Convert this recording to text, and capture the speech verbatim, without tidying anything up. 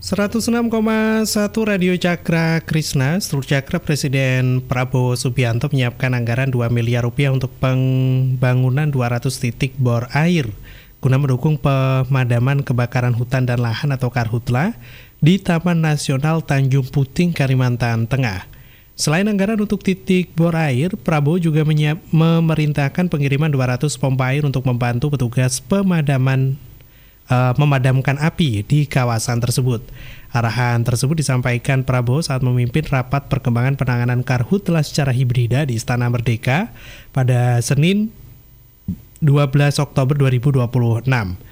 seratus enam koma satu Radio Cakra Krisna, Seluruh Cakra. Presiden Prabowo Subianto menyiapkan anggaran dua miliar rupiah untuk pembangunan dua ratus titik bor air guna mendukung pemadaman kebakaran hutan dan lahan atau Karhutla di Taman Nasional Tanjung Puting, Kalimantan Tengah. Selain anggaran untuk titik bor air, Prabowo juga menyiap, memerintahkan pengiriman dua ratus pompa air untuk membantu petugas pemadaman Uh, memadamkan api di kawasan tersebut. Arahan tersebut disampaikan Prabowo saat memimpin rapat perkembangan penanganan Karhutla secara hibrida di Istana Merdeka pada Senin dua belas Oktober dua ribu dua puluh enam.